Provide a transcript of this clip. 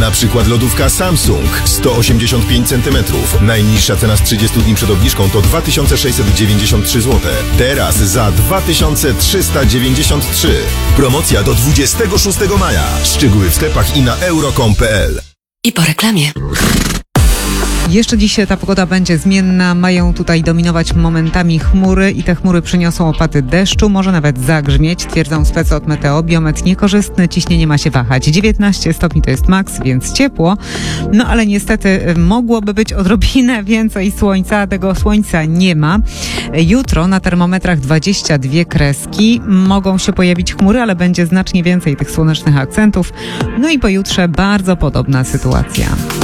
Na przykład lodówka Samsung 185 cm. Najniższa cena z 30 dni przed obniżką to 2693 zł. Teraz za 2393. Promocja do 26 maja. Szczegóły w sklepach i na euro.com.pl. I po reklamie. Jeszcze dziś ta pogoda będzie zmienna, mają tutaj dominować momentami chmury i te chmury przyniosą opady deszczu, może nawet zagrzmieć, twierdzą specy od Meteo. Biometr niekorzystny, ciśnienie ma się wahać. 19 stopni to jest maks, więc ciepło, no ale niestety mogłoby być odrobinę więcej słońca, tego słońca nie ma. Jutro na termometrach 22 kreski, mogą się pojawić chmury, ale będzie znacznie więcej tych słonecznych akcentów. No i pojutrze bardzo podobna sytuacja.